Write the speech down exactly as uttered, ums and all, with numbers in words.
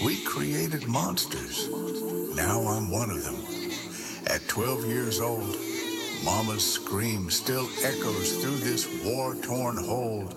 We created monsters. Now I'm one of them. At twelve years old, Mama's scream still echoes through this war-torn hold.